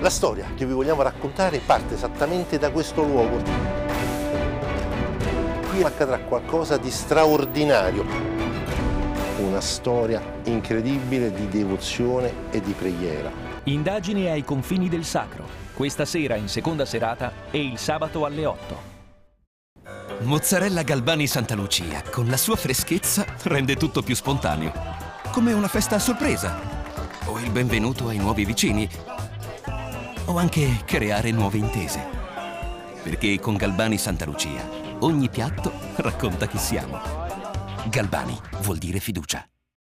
La storia che vi vogliamo raccontare parte esattamente da questo luogo. Qui accadrà qualcosa di straordinario. Una storia incredibile di devozione e di preghiera. Indagini ai confini del sacro. Questa sera in seconda serata e il sabato alle 8. Mozzarella Galbani Santa Lucia, con la sua freschezza, rende tutto più spontaneo. Come una festa a sorpresa. O il benvenuto ai nuovi vicini. O anche creare nuove intese. Perché con Galbani Santa Lucia ogni piatto racconta chi siamo. Galbani vuol dire fiducia.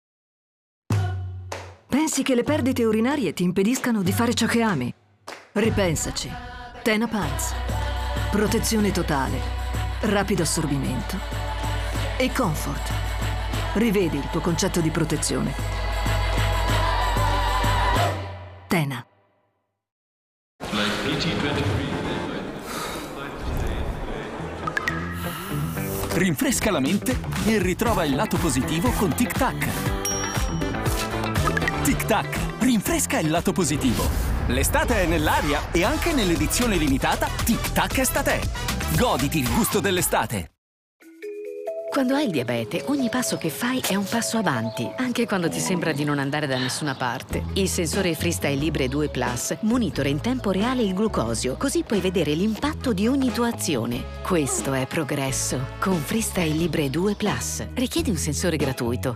Pensi che le perdite urinarie ti impediscano di fare ciò che ami? Ripensaci. Tena Pants. Protezione totale, rapido assorbimento e comfort. Rivedi il tuo concetto di protezione. Tena. Rinfresca la mente e ritrova il lato positivo con Tic Tac. Tic Tac, rinfresca il lato positivo. L'estate è nell'aria e anche nell'edizione limitata Tic Tac Estate. Goditi il gusto dell'estate. Quando hai il diabete, ogni passo che fai è un passo avanti, anche quando ti sembra di non andare da nessuna parte. Il sensore Freestyle Libre 2 Plus monitora in tempo reale il glucosio, così puoi vedere l'impatto di ogni tua azione. Questo è progresso. Con Freestyle Libre 2 Plus. Richiedi un sensore gratuito.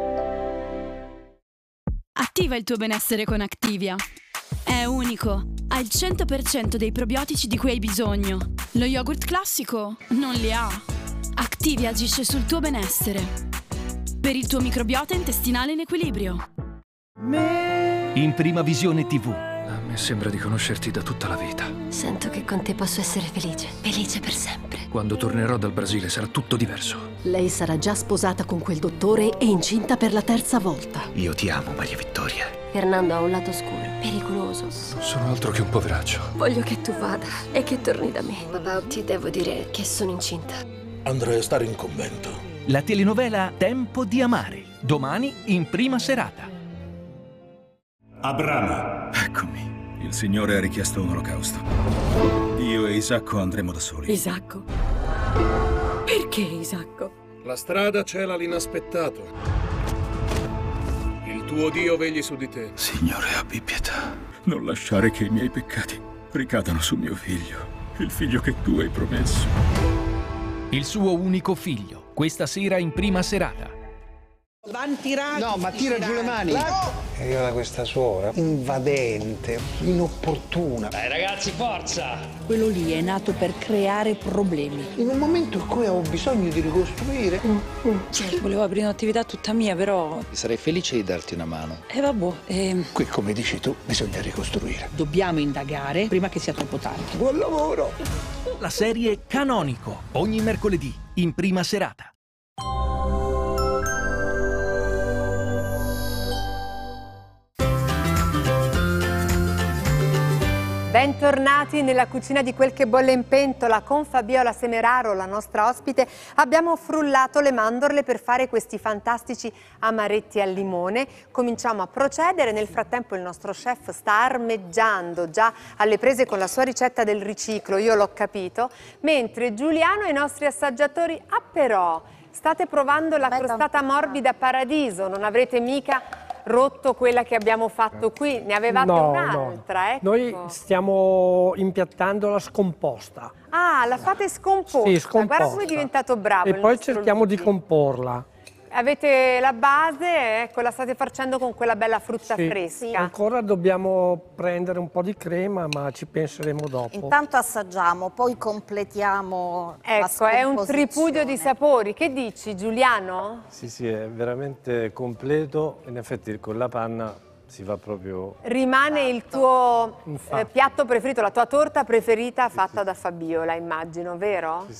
Attiva il tuo benessere con Activia. È unico. Ha il 100% dei probiotici di cui hai bisogno. Lo yogurt classico non li ha. Activia agisce sul tuo benessere. Per il tuo microbiota intestinale in equilibrio. In Prima Visione TV. A me sembra di conoscerti da tutta la vita. Sento che con te posso essere felice. Felice per sempre. Quando tornerò dal Brasile sarà tutto diverso. Lei sarà già sposata con quel dottore e incinta per la 3ª volta. Io ti amo, Maria Vittoria. Fernando ha un lato scuro, pericoloso. Non sono altro che un poveraccio. Voglio che tu vada e che torni da me. Papà, ti devo dire che sono incinta. Andrei a stare in convento. La telenovela Tempo di amare. Domani in prima serata. Abramo. Eccomi. Il Signore ha richiesto un olocausto. Io e Isacco andremo da soli. Isacco? Perché Isacco? La strada cela l'inaspettato. Il tuo Dio vegli su di te. Signore, abbi pietà. Non lasciare che i miei peccati ricadano su mio figlio, il figlio che tu hai promesso. Il suo unico figlio. Questa sera in prima serata. No, ma tira giù le mani. È arrivata questa suora invadente, inopportuna. Dai ragazzi, forza! Quello lì è nato per creare problemi. In un momento in cui avevo bisogno di ricostruire. Volevo aprire un'attività tutta mia, però... Sarei felice di darti una mano. Vabbè. Qui, come dici tu, bisogna ricostruire. Dobbiamo indagare prima che sia troppo tardi. Buon lavoro! La serie Canonico. Ogni mercoledì in prima serata. Bentornati nella cucina di Quel che bolle in pentola. Con Fabiola Semeraro, la nostra ospite, abbiamo frullato le mandorle per fare questi fantastici amaretti al limone. Cominciamo a procedere, nel frattempo il nostro chef sta armeggiando già alle prese con la sua ricetta del riciclo, io l'ho capito, mentre Giuliano e i nostri assaggiatori, però, state provando la crostata morbida Paradiso, non avrete mica rotto quella che abbiamo fatto qui, ne avevate un'altra, no. Ecco. Noi stiamo impiattando la scomposta. Ah, la fate scomposta. Sì, scomposta. Guarda come è diventato bravo. E poi cerchiamo di comporla. Avete la base, ecco, la state facendo con quella bella frutta fresca. Sì, ancora dobbiamo prendere un po' di crema, ma ci penseremo dopo. Intanto assaggiamo, poi completiamo la Ecco, è un tripudio di sapori. Che dici, Giuliano? Sì, è veramente completo. In effetti con la panna si va proprio... Rimane il tuo piatto preferito, la tua torta preferita fatta da Fabiola, immagino, vero? Sì.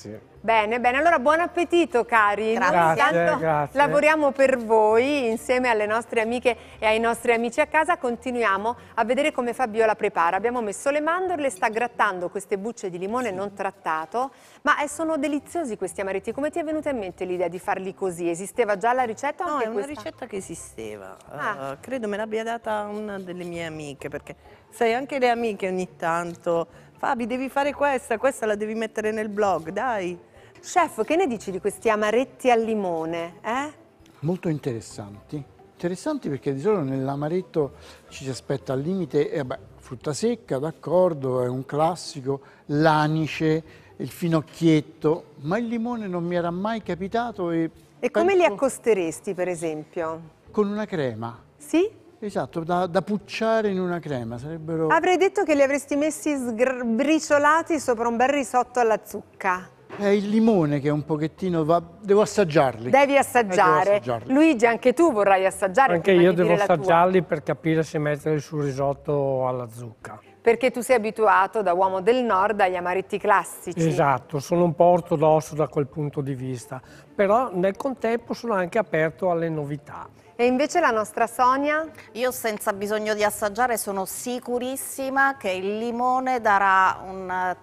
Bene, bene, allora buon appetito cari. Grazie, Intanto grazie. lavoriamo per voi insieme alle nostre amiche e ai nostri amici a casa, continuiamo a vedere come Fabiola prepara. Abbiamo messo le mandorle, sta grattando queste bucce di limone non trattato, ma sono deliziosi questi amaretti. Come ti è venuta in mente l'idea di farli così? Esisteva già la ricetta o No, anche è una questa? ricetta che esisteva. Ah. Credo me l'abbia data una delle mie amiche, perché sai, anche le amiche ogni tanto, Fabi devi fare questa la devi mettere nel blog, dai. Chef, che ne dici di questi amaretti al limone? Molto interessanti. Interessanti perché di solito nell'amaretto ci si aspetta al limite, frutta secca, d'accordo, è un classico, l'anice, il finocchietto, ma il limone non mi era mai capitato. E come li accosteresti, per esempio? Con una crema. Sì? Esatto, da pucciare in una crema, sarebbero... Avrei detto che li avresti messi briciolati sopra un bel risotto alla zucca. È il limone che un pochettino va... Devo assaggiarli. Devi assaggiare. Luigi, anche tu vorrai assaggiare. Anche io devo assaggiarli per capire se metterli sul risotto alla zucca. Perché tu sei abituato da uomo del nord agli amaretti classici. Esatto, sono un po' ortodosso da quel punto di vista, però nel contempo sono anche aperto alle novità. E invece la nostra Sonia? Io senza bisogno di assaggiare sono sicurissima che il limone darà un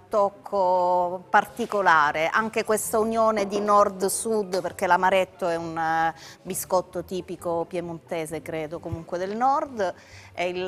tocco particolare, anche questa unione di nord-sud, perché l'amaretto è un biscotto tipico piemontese, credo, comunque del nord, e il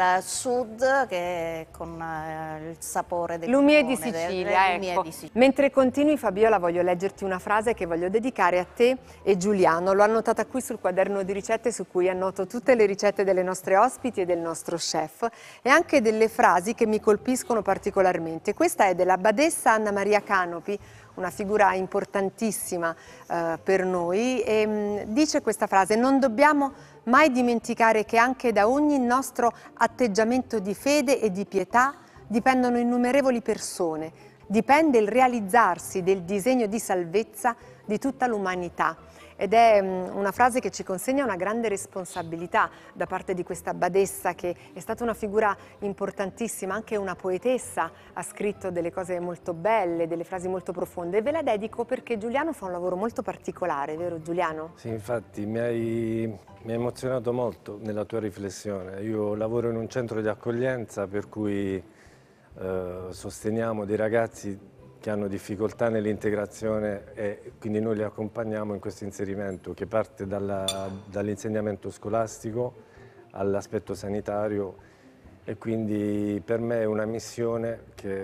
sud che è con il sapore del Lumie limone, di Sicilia, lumie ecco. di Sicilia. Mentre continui, Fabiola, voglio leggerti una frase che voglio dedicare a te e Giuliano. L'ho annotata qui sul quaderno di ricette su cui annoto tutte le ricette delle nostre ospiti e del nostro chef e anche delle frasi che mi colpiscono particolarmente. Questa è della badessa Anna Maria Canopi, una figura importantissima per noi, e dice questa frase: non dobbiamo mai dimenticare che anche da ogni nostro atteggiamento di fede e di pietà dipendono innumerevoli persone, dipende il realizzarsi del disegno di salvezza di tutta l'umanità. Ed è una frase che ci consegna una grande responsabilità da parte di questa badessa, che è stata una figura importantissima, anche una poetessa, ha scritto delle cose molto belle, delle frasi molto profonde, e ve la dedico perché Giuliano fa un lavoro molto particolare, vero Giuliano? Sì, infatti mi hai emozionato molto nella tua riflessione. Io lavoro in un centro di accoglienza per cui sosteniamo dei ragazzi che hanno difficoltà nell'integrazione e quindi noi li accompagniamo in questo inserimento che parte dall'insegnamento scolastico all'aspetto sanitario, e quindi per me è una missione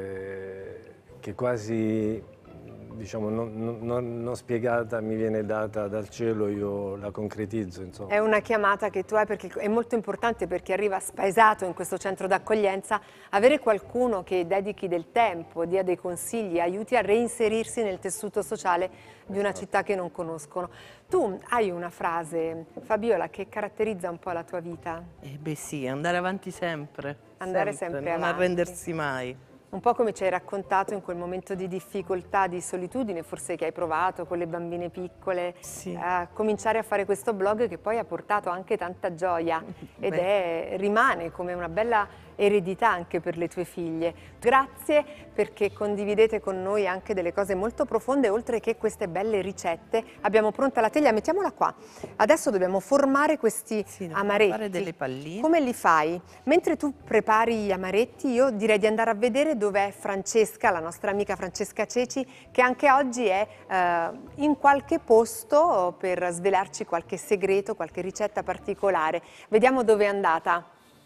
che quasi, diciamo, non spiegata mi viene data dal cielo, io la concretizzo, insomma. È una chiamata che tu hai, perché è molto importante per chi arriva spaesato in questo centro d'accoglienza avere qualcuno che dedichi del tempo, dia dei consigli, aiuti a reinserirsi nel tessuto sociale di una città che non conoscono. Tu hai una frase, Fabiola, che caratterizza un po' la tua vita? Beh sì, andare avanti sempre. Andare sempre non avanti. arrendersi mai. Un po' come ci hai raccontato in quel momento di difficoltà, di solitudine, forse che hai provato con le bambine piccole, a cominciare a fare questo blog che poi ha portato anche tanta gioia ed rimane come una bella eredità anche per le tue figlie. Grazie perché condividete con noi anche delle cose molto profonde, oltre che queste belle ricette. Abbiamo pronta la teglia, mettiamola qua. Adesso dobbiamo formare questi amaretti. Fare delle palline. Come li fai? Mentre tu prepari gli amaretti, io direi di andare a vedere dov'è Francesca, la nostra amica Francesca Ceci, che anche oggi è in qualche posto per svelarci qualche segreto, qualche ricetta particolare. Vediamo dove è andata.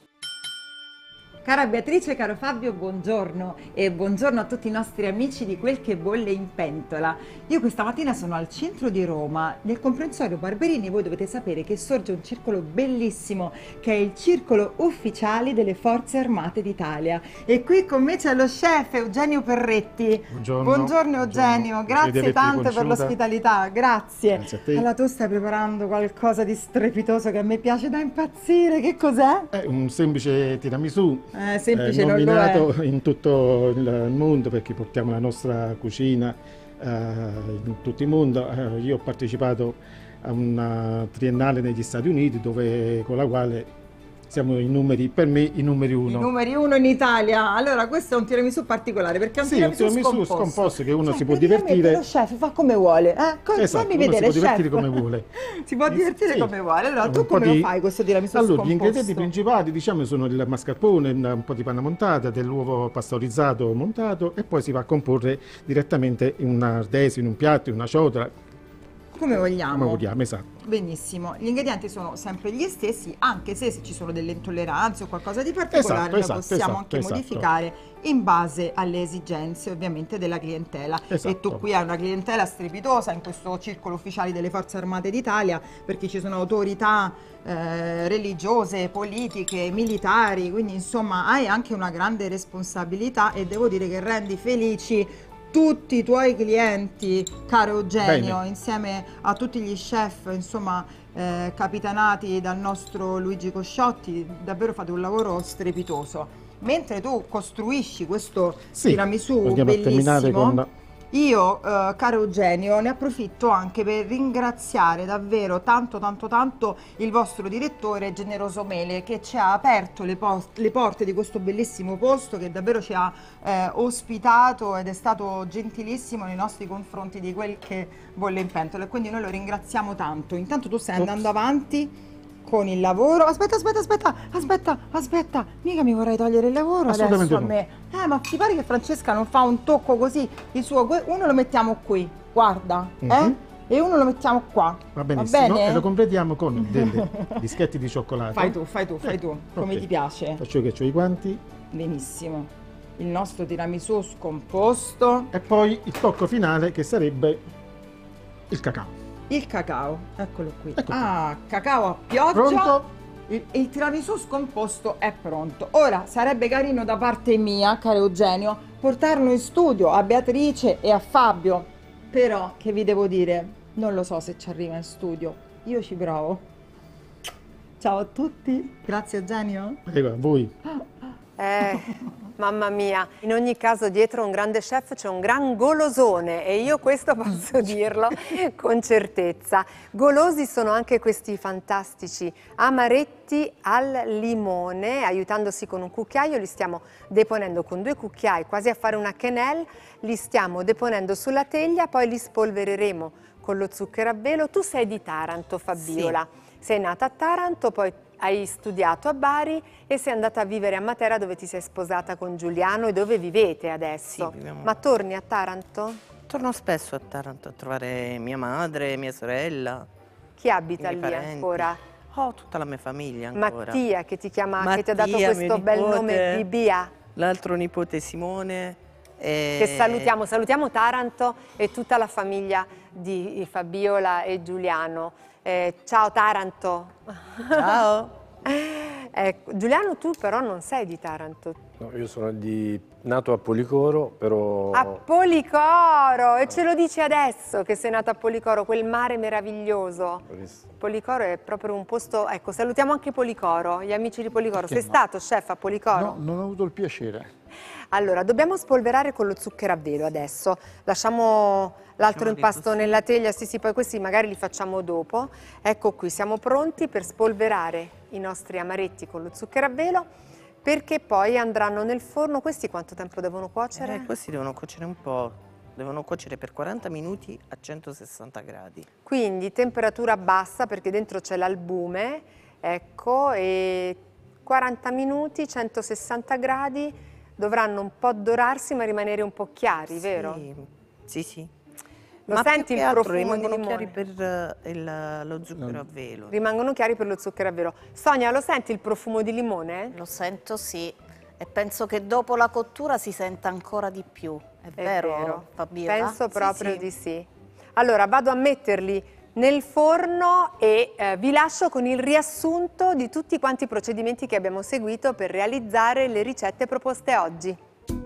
Cara Beatrice, caro Fabio, buongiorno e buongiorno a tutti i nostri amici di Quel che bolle in pentola. Io questa mattina sono al centro di Roma, nel comprensorio Barberini. Voi dovete sapere che sorge un circolo bellissimo che è il Circolo Ufficiali delle Forze Armate d'Italia. E qui con me c'è lo chef Eugenio Perretti. Buongiorno. Buongiorno Eugenio, grazie tante per conosciuta. l'ospitalità, grazie. Grazie a te. Allora tu stai preparando qualcosa di strepitoso che a me piace da impazzire, che cos'è? È un semplice tiramisù. Semplice non lo nominato è. in tutto il mondo perché portiamo la nostra cucina in tutto il mondo. Io ho partecipato a una triennale negli Stati Uniti con la quale siamo i numeri, per me i numeri uno. I numeri uno in Italia. Allora, questo è un tiramisù particolare perché è un tiramisù scomposto che uno cioè, si può divertire. Lo chef fa come vuole. Esatto, fammi vedere, si può divertire chef. come vuole. Si può divertire come vuole. Allora, tu come lo fai questo tiramisù scomposto? Allora, gli ingredienti principali, diciamo, sono il mascarpone, un po' di panna montata, dell'uovo pastorizzato montato e poi si va a comporre direttamente in una ardesi, in un piatto, in una ciotola. Come vogliamo. Come vogliamo, esatto. Benissimo, gli ingredienti sono sempre gli stessi, anche se ci sono delle intolleranze o qualcosa di particolare, lo possiamo anche modificare in base alle esigenze ovviamente della clientela. E tu qui hai una clientela strepitosa in questo circolo ufficiale delle Forze Armate d'Italia, perché ci sono autorità religiose, politiche, militari, quindi insomma hai anche una grande responsabilità e devo dire che rendi felici tutti i tuoi clienti, caro Eugenio. Bene. Insieme a tutti gli chef, insomma, capitanati dal nostro Luigi Cosciotti, davvero fate un lavoro strepitoso. Mentre tu costruisci questo tiramisù bellissimo, io, caro Eugenio, ne approfitto anche per ringraziare davvero tanto il vostro direttore Generoso Mele, che ci ha aperto le porte di questo bellissimo posto, che davvero ci ha ospitato ed è stato gentilissimo nei nostri confronti di quel che bolle in pentola, e quindi noi lo ringraziamo tanto. Intanto tu stai andando avanti con il lavoro. Aspetta, mica mi vorrei togliere il lavoro adesso a me. Ma ti pare che Francesca non fa un tocco così? Il suo, uno lo mettiamo qui, guarda, e uno lo mettiamo qua. Va benissimo, va bene? E lo completiamo con dei dischetti di cioccolato. Fai tu, come ti piace. Faccio che ho i guanti. Benissimo. Il nostro tiramisù scomposto. E poi il tocco finale, che sarebbe il cacao. Il cacao, eccolo qui. Ecco Cacao a pioggia. Pronto? Il tiramisù scomposto è pronto. Ora sarebbe carino da parte mia, caro Eugenio, portarlo in studio a Beatrice e a Fabio. Però, che vi devo dire, non lo so se ci arriva in studio. Io ci provo. Ciao a tutti. Grazie Eugenio. Prego, a voi. Mamma mia, in ogni caso dietro a un grande chef c'è un gran golosone, e io questo posso dirlo con certezza. Golosi sono anche questi fantastici amaretti al limone. Aiutandosi con un cucchiaio li stiamo deponendo con 2 cucchiai, quasi a fare una quenelle, li stiamo deponendo sulla teglia, poi li spolvereremo con lo zucchero a velo. Tu sei di Taranto, Fabiola. Sì. Sei nata a Taranto, poi hai studiato a Bari e sei andata a vivere a Matera, dove ti sei sposata con Giuliano e dove vivete adesso. Sì, viviamo. Ma torni a Taranto? Torno spesso a Taranto a trovare mia madre, mia sorella. Chi abita lì ancora? Tutta la mia famiglia ancora. Mattia, che ti chiama, che ti ha dato questo bel nome di Bia. L'altro nipote Simone. Che salutiamo Taranto e tutta la famiglia di Fabiola e Giuliano. Ciao Taranto. Ciao. Giuliano, tu però non sei di Taranto. No, io sono nato a Policoro, però... A Policoro! E ce lo dici adesso che sei nato a Policoro, quel mare meraviglioso. Policoro è proprio un posto... Ecco, salutiamo anche Policoro, gli amici di Policoro. Sei stato chef a Policoro? No, non ho avuto il piacere. Allora, dobbiamo spolverare con lo zucchero a velo adesso. Lasciamo l'altro impasto nella teglia, sì, poi questi magari li facciamo dopo. Ecco qui, siamo pronti per spolverare i nostri amaretti con lo zucchero a velo, perché poi andranno nel forno. Questi quanto tempo devono cuocere? Questi devono cuocere un po', devono cuocere per 40 minuti a 160 gradi. Quindi temperatura bassa, perché dentro c'è l'albume, ecco, e 40 minuti, 160 gradi. Dovranno un po' dorarsi ma rimanere un po' chiari, vero? Sì. Lo senti il profumo di limone? Rimangono chiari per lo zucchero a velo. Rimangono chiari per lo zucchero a velo. Sonia, lo senti il profumo di limone? Lo sento, sì. E penso che dopo la cottura si senta ancora di più. È vero, Fabiola? Penso proprio di sì. Allora, vado a metterli nel forno e vi lascio con il riassunto di tutti quanti i procedimenti che abbiamo seguito per realizzare le ricette proposte oggi.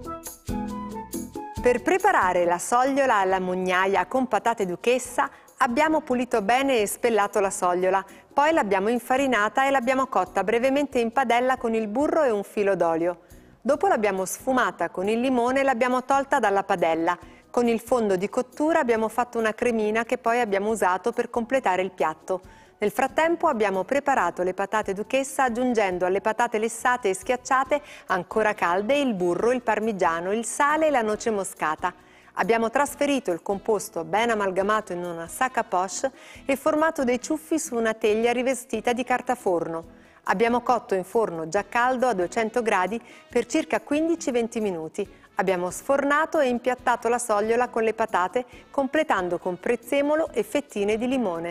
Per preparare la sogliola alla mugnaia con patate duchessa abbiamo pulito bene e spellato la sogliola, poi l'abbiamo infarinata e l'abbiamo cotta brevemente in padella con il burro e un filo d'olio. Dopo l'abbiamo sfumata con il limone e l'abbiamo tolta dalla padella. Con il fondo di cottura abbiamo fatto una cremina che poi abbiamo usato per completare il piatto. Nel frattempo abbiamo preparato le patate duchessa aggiungendo alle patate lessate e schiacciate ancora calde il burro, il parmigiano, il sale e la noce moscata. Abbiamo trasferito il composto ben amalgamato in una sac à poche e formato dei ciuffi su una teglia rivestita di carta forno. Abbiamo cotto in forno già caldo a 200 gradi per circa 15-20 minuti. Abbiamo sfornato e impiattato la sogliola con le patate, completando con prezzemolo e fettine di limone.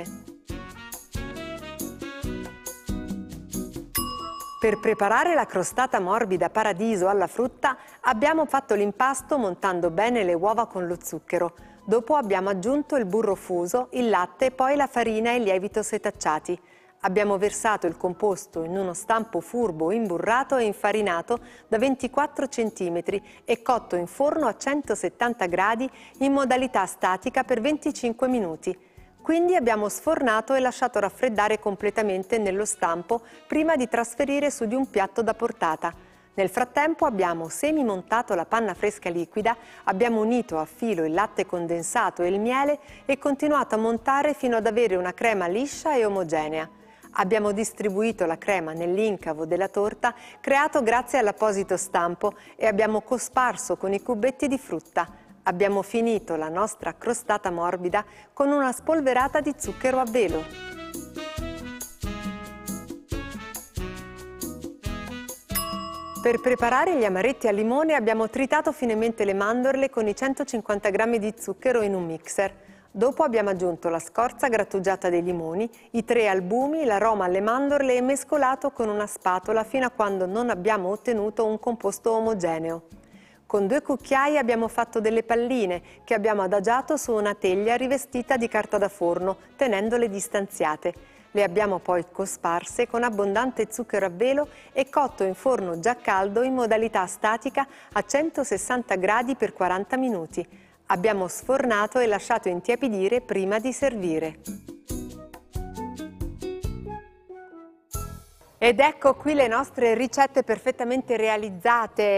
Per preparare la crostata morbida paradiso alla frutta abbiamo fatto l'impasto montando bene le uova con lo zucchero. Dopo abbiamo aggiunto il burro fuso, il latte e poi la farina e il lievito setacciati. Abbiamo versato il composto in uno stampo furbo imburrato e infarinato da 24 cm e cotto in forno a 170 gradi in modalità statica per 25 minuti. Quindi abbiamo sfornato e lasciato raffreddare completamente nello stampo prima di trasferire su di un piatto da portata. Nel frattempo abbiamo semimontato la panna fresca liquida, abbiamo unito a filo il latte condensato e il miele e continuato a montare fino ad avere una crema liscia e omogenea. Abbiamo distribuito la crema nell'incavo della torta creato grazie all'apposito stampo e abbiamo cosparso con i cubetti di frutta. Abbiamo finito la nostra crostata morbida con una spolverata di zucchero a velo. Per preparare gli amaretti al limone abbiamo tritato finemente le mandorle con i 150 g di zucchero in un mixer. Dopo abbiamo aggiunto la scorza grattugiata dei limoni, i 3 albumi, l'aroma alle mandorle e mescolato con una spatola fino a quando non abbiamo ottenuto un composto omogeneo. Con 2 cucchiai abbiamo fatto delle palline che abbiamo adagiato su una teglia rivestita di carta da forno, tenendole distanziate. Le abbiamo poi cosparse con abbondante zucchero a velo e cotto in forno già caldo in modalità statica a 160 gradi per 40 minuti. Abbiamo sfornato e lasciato intiepidire prima di servire. Ed ecco qui le nostre ricette perfettamente realizzate.